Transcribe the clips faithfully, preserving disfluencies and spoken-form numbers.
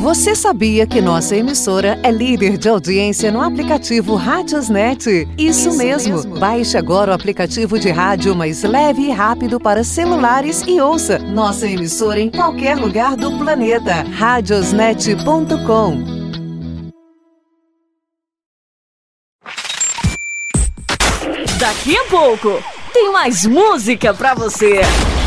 Você sabia que nossa emissora é líder de audiência no aplicativo Radiosnet? Isso, Isso mesmo. mesmo! Baixe agora o aplicativo de rádio mais leve e rápido para celulares e ouça nossa emissora em qualquer lugar do planeta. radiosnet ponto com. Daqui a pouco tem mais música pra você.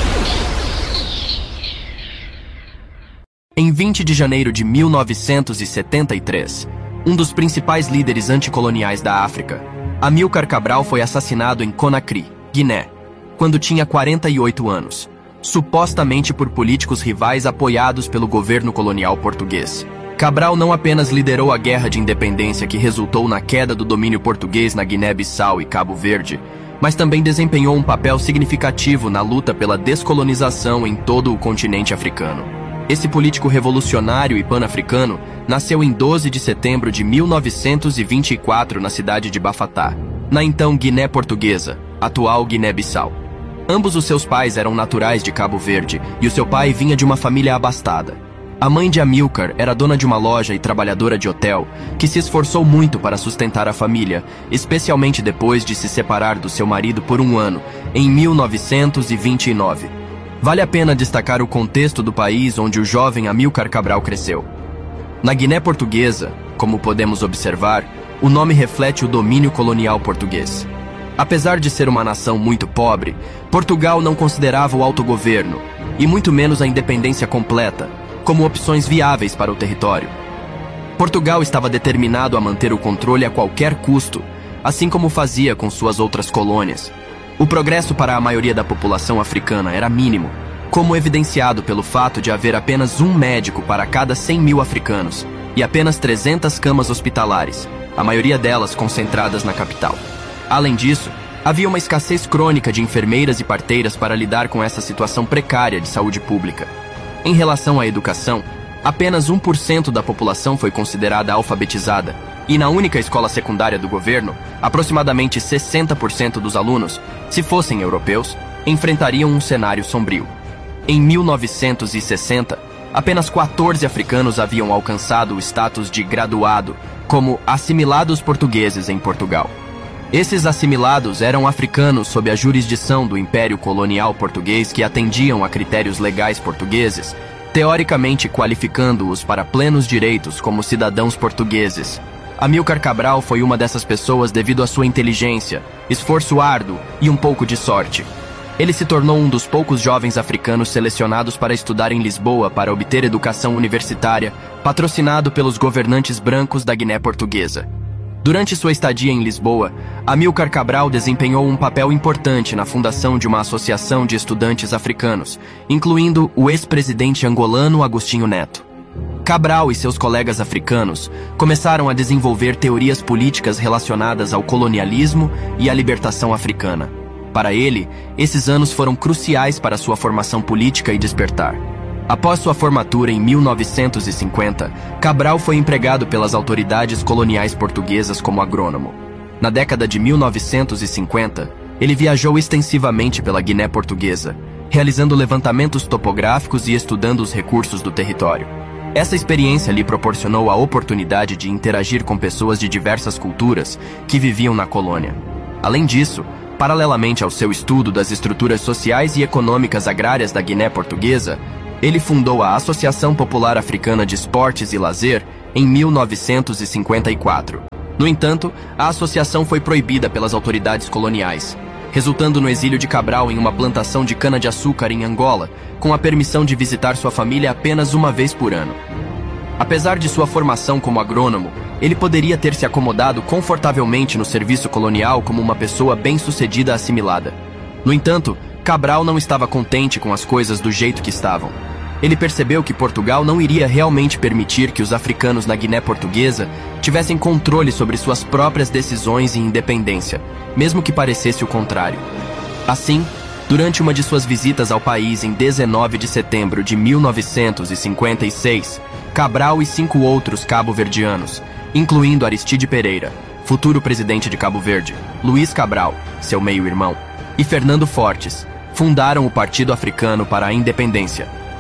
Em vinte de janeiro de mil novecentos e setenta e três, um dos principais líderes anticoloniais da África, Amílcar Cabral, foi assassinado em Conakry, Guiné, quando tinha quarenta e oito anos, supostamente por políticos rivais apoiados pelo governo colonial português. Cabral não apenas liderou a guerra de independência que resultou na queda do domínio português na Guiné-Bissau e Cabo Verde, mas também desempenhou um papel significativo na luta pela descolonização em todo o continente africano. Esse político revolucionário e pan-africano nasceu em doze de setembro de mil novecentos e vinte e quatro na cidade de Bafatá, na então Guiné Portuguesa, atual Guiné-Bissau. Ambos os seus pais eram naturais de Cabo Verde e o seu pai vinha de uma família abastada. A mãe de Amílcar era dona de uma loja e trabalhadora de hotel que se esforçou muito para sustentar a família, especialmente depois de se separar do seu marido por um ano, em mil novecentos e vinte e nove. Vale a pena destacar o contexto do país onde o jovem Amílcar Cabral cresceu. Na Guiné Portuguesa, como podemos observar, o nome reflete o domínio colonial português. Apesar de ser uma nação muito pobre, Portugal não considerava o autogoverno, e muito menos a independência completa, como opções viáveis para o território. Portugal estava determinado a manter o controle a qualquer custo, assim como fazia com suas outras colônias. O progresso para a maioria da população africana era mínimo, como evidenciado pelo fato de haver apenas um médico para cada cem mil africanos e apenas trezentas camas hospitalares, a maioria delas concentradas na capital. Além disso, havia uma escassez crônica de enfermeiras e parteiras para lidar com essa situação precária de saúde pública. Em relação à educação, apenas um por cento da população foi considerada alfabetizada, e na única escola secundária do governo, aproximadamente sessenta por cento dos alunos, se fossem europeus, enfrentariam um cenário sombrio. Em mil novecentos e sessenta, apenas quatorze africanos haviam alcançado o status de graduado, como assimilados portugueses em Portugal. Esses assimilados eram africanos sob a jurisdição do Império Colonial Português que atendiam a critérios legais portugueses, teoricamente qualificando-os para plenos direitos como cidadãos portugueses. Amílcar Cabral foi uma dessas pessoas devido à sua inteligência, esforço árduo e um pouco de sorte. Ele se tornou um dos poucos jovens africanos selecionados para estudar em Lisboa para obter educação universitária, patrocinado pelos governantes brancos da Guiné Portuguesa. Durante sua estadia em Lisboa, Amílcar Cabral desempenhou um papel importante na fundação de uma associação de estudantes africanos, incluindo o ex-presidente angolano Agostinho Neto. Cabral e seus colegas africanos começaram a desenvolver teorias políticas relacionadas ao colonialismo e à libertação africana. Para ele, esses anos foram cruciais para sua formação política e despertar. Após sua formatura em mil novecentos e cinquenta, Cabral foi empregado pelas autoridades coloniais portuguesas como agrônomo. Na década de mil novecentos e cinquenta, ele viajou extensivamente pela Guiné Portuguesa, realizando levantamentos topográficos e estudando os recursos do território. Essa experiência lhe proporcionou a oportunidade de interagir com pessoas de diversas culturas que viviam na colônia. Além disso, paralelamente ao seu estudo das estruturas sociais e econômicas agrárias da Guiné Portuguesa, ele fundou a Associação Popular Africana de Esportes e Lazer em mil novecentos e cinquenta e quatro. No entanto, a associação foi proibida pelas autoridades coloniais, resultando no exílio de Cabral em uma plantação de cana-de-açúcar em Angola, com a permissão de visitar sua família apenas uma vez por ano. Apesar de sua formação como agrônomo, ele poderia ter se acomodado confortavelmente no serviço colonial como uma pessoa bem-sucedida assimilada. No entanto, Cabral não estava contente com as coisas do jeito que estavam. Ele percebeu que Portugal não iria realmente permitir que os africanos na Guiné Portuguesa tivessem controle sobre suas próprias decisões e independência, mesmo que parecesse o contrário. Assim, durante uma de suas visitas ao país em dezenove de setembro de mil novecentos e cinquenta e seis, Cabral e cinco outros cabo-verdianos, incluindo Aristide Pereira, futuro presidente de Cabo Verde, Luiz Cabral, seu meio-irmão, e Fernando Fortes, fundaram o Partido Africano para a Independência,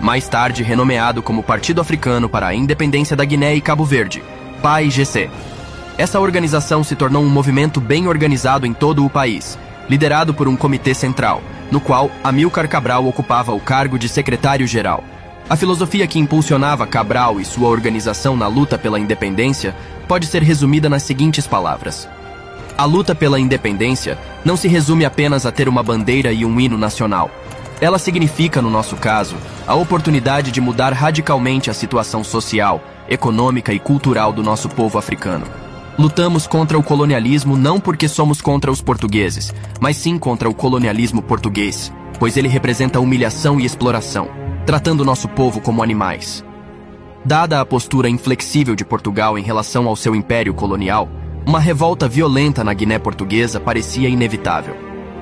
mais tarde renomeado como Partido Africano para a Independência da Guiné e Cabo Verde, P A I G C. Essa organização se tornou um movimento bem organizado em todo o país, liderado por um comitê central, no qual Amílcar Cabral ocupava o cargo de secretário-geral. A filosofia que impulsionava Cabral e sua organização na luta pela independência pode ser resumida nas seguintes palavras. A luta pela independência não se resume apenas a ter uma bandeira e um hino nacional. Ela significa, no nosso caso, a oportunidade de mudar radicalmente a situação social, econômica e cultural do nosso povo africano. Lutamos contra o colonialismo não porque somos contra os portugueses, mas sim contra o colonialismo português, pois ele representa humilhação e exploração, tratando nosso povo como animais. Dada a postura inflexível de Portugal em relação ao seu império colonial, uma revolta violenta na Guiné Portuguesa parecia inevitável.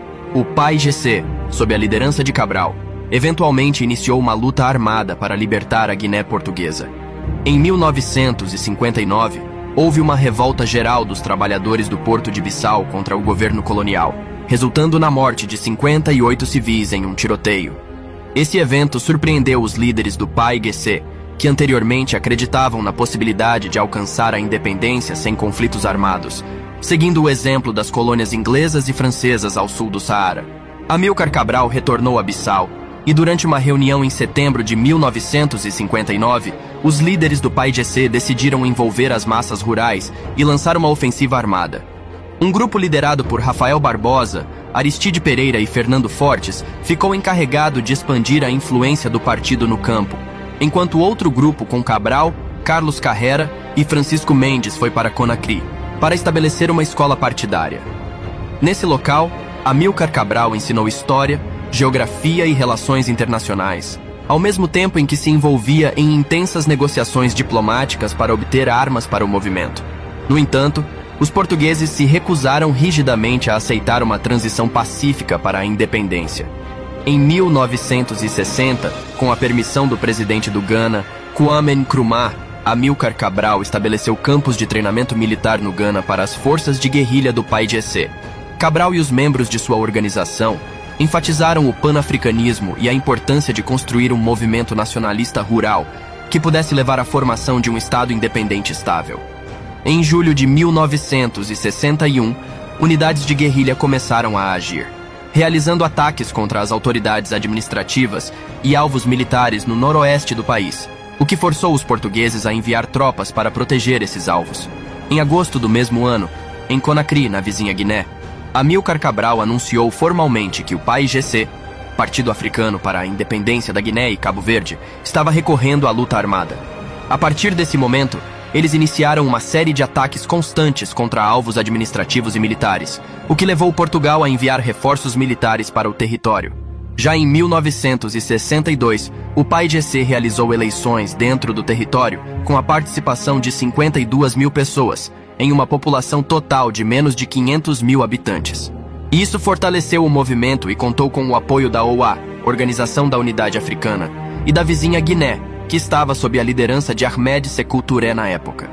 O P A I G C, sob a liderança de Cabral, eventualmente iniciou uma luta armada para libertar a Guiné Portuguesa. Em mil novecentos e cinquenta e nove, houve uma revolta geral dos trabalhadores do Porto de Bissau contra o governo colonial, resultando na morte de cinquenta e oito civis em um tiroteio. Esse evento surpreendeu os líderes do P A I G C, que anteriormente acreditavam na possibilidade de alcançar a independência sem conflitos armados, seguindo o exemplo das colônias inglesas e francesas ao sul do Saara. Amílcar Cabral retornou a Bissau e, durante uma reunião em setembro de mil novecentos e cinquenta e nove, os líderes do P A I G C decidiram envolver as massas rurais e lançar uma ofensiva armada. Um grupo liderado por Rafael Barbosa, Aristide Pereira e Fernando Fortes ficou encarregado de expandir a influência do partido no campo, enquanto outro grupo com Cabral, Carlos Carrera e Francisco Mendes foi para Conakry, para estabelecer uma escola partidária. Nesse local, Amílcar Cabral ensinou história, geografia e relações internacionais, ao mesmo tempo em que se envolvia em intensas negociações diplomáticas para obter armas para o movimento. No entanto, os portugueses se recusaram rigidamente a aceitar uma transição pacífica para a independência. Em mil novecentos e sessenta, com a permissão do presidente do Ghana, Kwame Nkrumah, Amílcar Cabral estabeleceu campos de treinamento militar no Ghana para as forças de guerrilha do P A I G C. Cabral e os membros de sua organização enfatizaram o panafricanismo e a importância de construir um movimento nacionalista rural que pudesse levar à formação de um Estado independente estável. Em julho de mil novecentos e sessenta e um, unidades de guerrilha começaram a agir, realizando ataques contra as autoridades administrativas e alvos militares no noroeste do país, o que forçou os portugueses a enviar tropas para proteger esses alvos. Em agosto do mesmo ano, em Conakry, na vizinha Guiné, Amílcar Cabral anunciou formalmente que o P A I G C, Partido Africano para a Independência da Guiné e Cabo Verde, estava recorrendo à luta armada. A partir desse momento, eles iniciaram uma série de ataques constantes contra alvos administrativos e militares, o que levou Portugal a enviar reforços militares para o território. Já em mil novecentos e sessenta e dois, o P A I G C realizou eleições dentro do território com a participação de cinquenta e duas mil pessoas, em uma população total de menos de quinhentos mil habitantes. Isso fortaleceu o movimento e contou com o apoio da O A, Organização da Unidade Africana, e da vizinha Guiné, que estava sob a liderança de Ahmed Sékou Touré na época.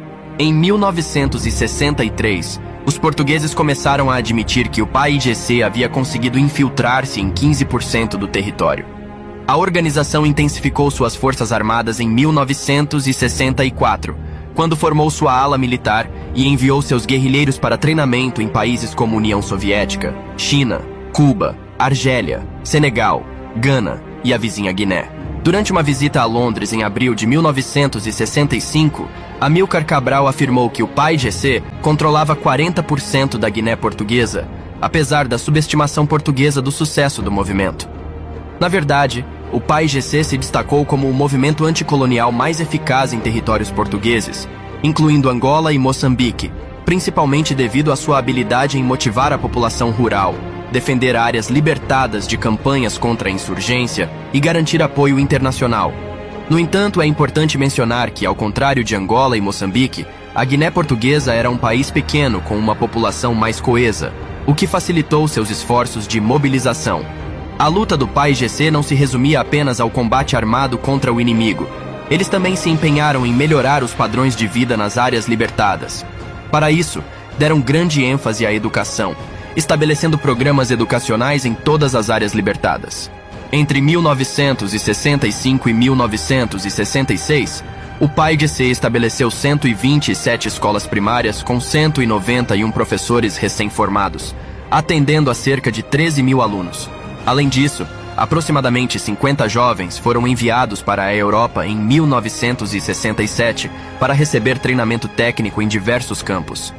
Em mil novecentos e sessenta e três, os portugueses começaram a admitir que o P A I G C havia conseguido infiltrar-se em quinze por cento do território. A organização intensificou suas forças armadas em mil novecentos e sessenta e quatro, quando formou sua ala militar e enviou seus guerrilheiros para treinamento em países como União Soviética, China, Cuba, Argélia, Senegal, Gana e a vizinha Guiné. Durante uma visita a Londres em abril de mil novecentos e sessenta e cinco, Amílcar Cabral afirmou que o P A I G C controlava quarenta por cento da Guiné Portuguesa, apesar da subestimação portuguesa do sucesso do movimento. Na verdade, o P A I G C se destacou como o movimento anticolonial mais eficaz em territórios portugueses, incluindo Angola e Moçambique, principalmente devido à sua habilidade em motivar a população rural, defender áreas libertadas de campanhas contra a insurgência e garantir apoio internacional. No entanto, é importante mencionar que, ao contrário de Angola e Moçambique, a Guiné Portuguesa era um país pequeno com uma população mais coesa, o que facilitou seus esforços de mobilização. A luta do P A I G C não se resumia apenas ao combate armado contra o inimigo. Eles também se empenharam em melhorar os padrões de vida nas áreas libertadas. Para isso, deram grande ênfase à educação, estabelecendo programas educacionais em todas as áreas libertadas. Entre mil novecentos e sessenta e cinco e mil novecentos e sessenta e seis, o P A I G C estabeleceu cento e vinte e sete escolas primárias com cento e noventa e um professores recém-formados, atendendo a cerca de treze mil alunos. Além disso, aproximadamente cinquenta jovens foram enviados para a Europa em mil novecentos e sessenta e sete para receber treinamento técnico em diversos campos.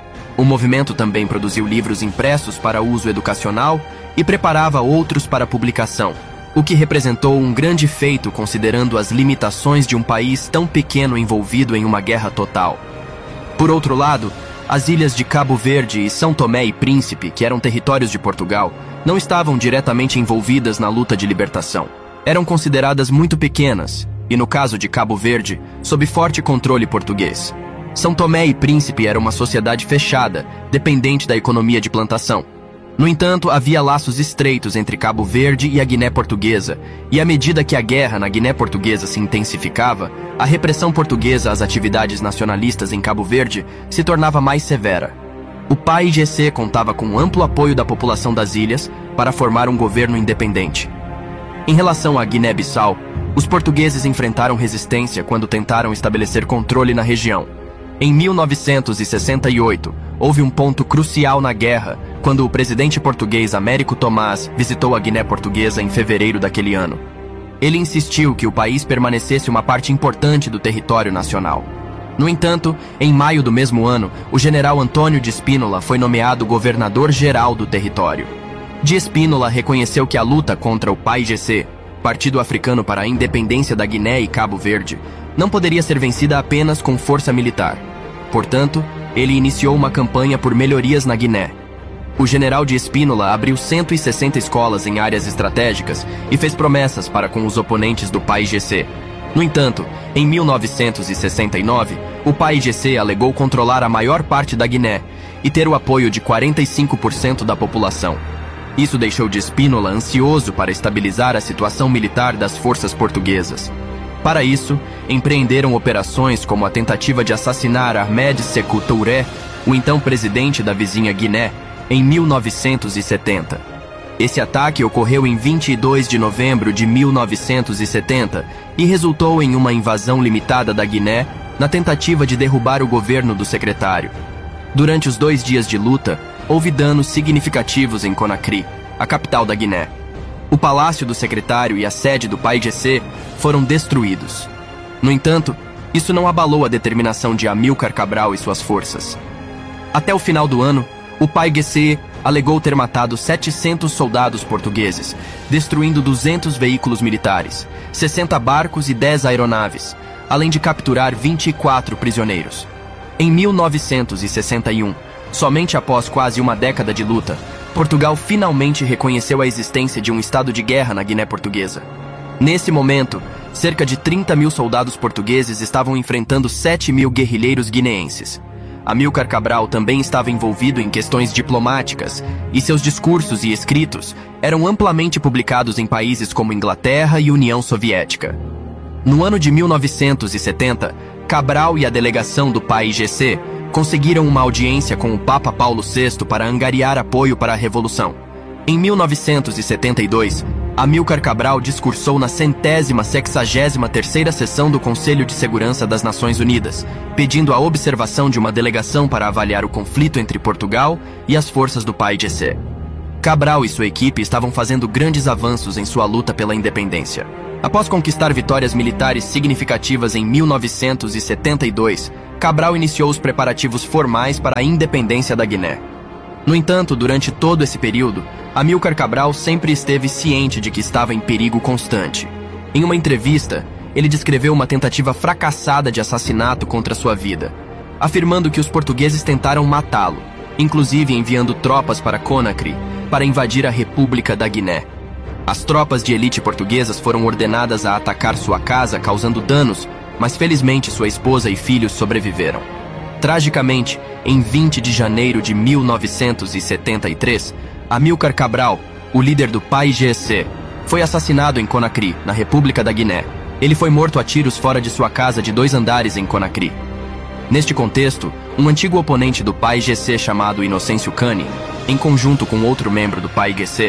O movimento também produziu livros impressos para uso educacional e preparava outros para publicação, o que representou um grande feito considerando as limitações de um país tão pequeno envolvido em uma guerra total. Por outro lado, as ilhas de Cabo Verde e São Tomé e Príncipe, que eram territórios de Portugal, não estavam diretamente envolvidas na luta de libertação. Eram consideradas muito pequenas, e no caso de Cabo Verde, sob forte controle português. São Tomé e Príncipe era uma sociedade fechada, dependente da economia de plantação. No entanto, havia laços estreitos entre Cabo Verde e a Guiné Portuguesa, e à medida que a guerra na Guiné Portuguesa se intensificava, a repressão portuguesa às atividades nacionalistas em Cabo Verde se tornava mais severa. O P A I G C contava com amplo apoio da população das ilhas para formar um governo independente. Em relação à Guiné-Bissau, os portugueses enfrentaram resistência quando tentaram estabelecer controle na região. Em mil novecentos e sessenta e oito, houve um ponto crucial na guerra, quando o presidente português Américo Tomás visitou a Guiné Portuguesa em fevereiro daquele ano. Ele insistiu que o país permanecesse uma parte importante do território nacional. No entanto, em maio do mesmo ano, o general Antônio de Spínola foi nomeado governador-geral do território. De Spínola reconheceu que a luta contra o P A I G C, Partido Africano para a Independência da Guiné e Cabo Verde, não poderia ser vencida apenas com força militar. Portanto, ele iniciou uma campanha por melhorias na Guiné. O general de Spínola abriu cento e sessenta escolas em áreas estratégicas e fez promessas para com os oponentes do P A I G C. No entanto, em mil novecentos e sessenta e nove, o P A I G C alegou controlar a maior parte da Guiné e ter o apoio de quarenta e cinco por cento da população. Isso deixou de Spínola ansioso para estabilizar a situação militar das forças portuguesas. Para isso, empreenderam operações como a tentativa de assassinar Ahmed Sékou Touré, o então presidente da vizinha Guiné, em mil novecentos e setenta. Esse ataque ocorreu em vinte e dois de novembro de mil novecentos e setenta e resultou em uma invasão limitada da Guiné na tentativa de derrubar o governo do secretário. Durante os dois dias de luta, houve danos significativos em Conakry, a capital da Guiné. O palácio do secretário e a sede do P A I G C foram destruídos. No entanto, isso não abalou a determinação de Amílcar Cabral e suas forças. Até o final do ano, o P A I G C alegou ter matado setecentos soldados portugueses, destruindo duzentos veículos militares, sessenta barcos e dez aeronaves, além de capturar vinte e quatro prisioneiros. Em mil novecentos e sessenta e um, somente após quase uma década de luta, Portugal finalmente reconheceu a existência de um estado de guerra na Guiné Portuguesa. Nesse momento, cerca de trinta mil soldados portugueses estavam enfrentando sete mil guerrilheiros guineenses. Amílcar Cabral também estava envolvido em questões diplomáticas, e seus discursos e escritos eram amplamente publicados em países como Inglaterra e União Soviética. No ano de mil novecentos e setenta, Cabral e a delegação do P A I G C conseguiram uma audiência com o Papa Paulo sexto para angariar apoio para a Revolução. Em mil novecentos e setenta e dois, Amílcar Cabral discursou na centésima sexagésima terceira sessão do Conselho de Segurança das Nações Unidas, pedindo a observação de uma delegação para avaliar o conflito entre Portugal e as forças do P A I G C. Cabral e sua equipe estavam fazendo grandes avanços em sua luta pela independência. Após conquistar vitórias militares significativas em mil novecentos e setenta e dois, Cabral iniciou os preparativos formais para a independência da Guiné. No entanto, durante todo esse período, Amílcar Cabral sempre esteve ciente de que estava em perigo constante. Em uma entrevista, ele descreveu uma tentativa fracassada de assassinato contra sua vida, afirmando que os portugueses tentaram matá-lo, inclusive enviando tropas para Conakry para invadir a República da Guiné. As tropas de elite portuguesas foram ordenadas a atacar sua casa, causando danos, mas felizmente sua esposa e filhos sobreviveram. Tragicamente, em vinte de janeiro de mil novecentos e setenta e três, Amílcar Cabral, o líder do P A I G C, foi assassinado em Conakry, na República da Guiné. Ele foi morto a tiros fora de sua casa de dois andares em Conakry. Neste contexto, um antigo oponente do P A I G C chamado Inocêncio Kani, em conjunto com outro membro do P A I G C,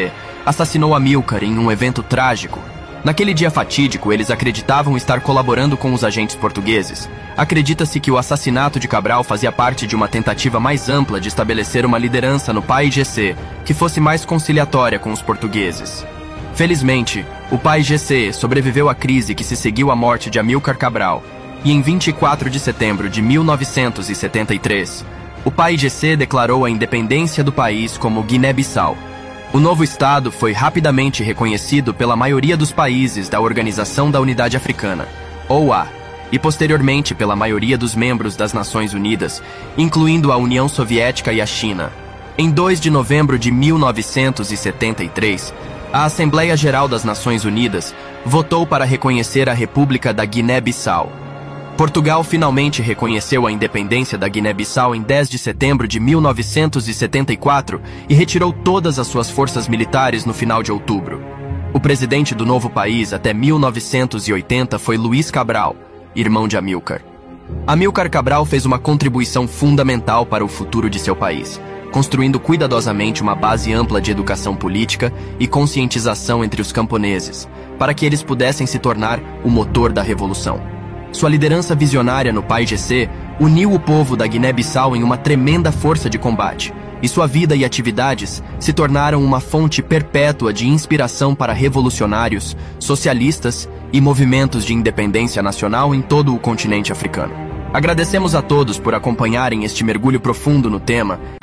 assassinou Amílcar em um evento trágico. Naquele dia fatídico, eles acreditavam estar colaborando com os agentes portugueses. Acredita-se que o assassinato de Cabral fazia parte de uma tentativa mais ampla de estabelecer uma liderança no P A I G C que fosse mais conciliatória com os portugueses. Felizmente, o P A I G C sobreviveu à crise que se seguiu à morte de Amílcar Cabral, e em vinte e quatro de setembro de mil novecentos e setenta e três, o P A I G C declarou a independência do país como Guiné-Bissau. O novo Estado foi rapidamente reconhecido pela maioria dos países da Organização da Unidade Africana, O U A, e posteriormente pela maioria dos membros das Nações Unidas, incluindo a União Soviética e a China. Em dois de novembro de mil novecentos e setenta e três, a Assembleia Geral das Nações Unidas votou para reconhecer a República da Guiné-Bissau. Portugal finalmente reconheceu a independência da Guiné-Bissau em dez de setembro de mil novecentos e setenta e quatro e retirou todas as suas forças militares no final de outubro. O presidente do novo país até mil novecentos e oitenta foi Luís Cabral, irmão de Amílcar. Amílcar Cabral fez uma contribuição fundamental para o futuro de seu país, construindo cuidadosamente uma base ampla de educação política e conscientização entre os camponeses, para que eles pudessem se tornar o motor da revolução. Sua liderança visionária no P A I G C uniu o povo da Guiné-Bissau em uma tremenda força de combate, e sua vida e atividades se tornaram uma fonte perpétua de inspiração para revolucionários, socialistas e movimentos de independência nacional em todo o continente africano. Agradecemos a todos por acompanharem este mergulho profundo no tema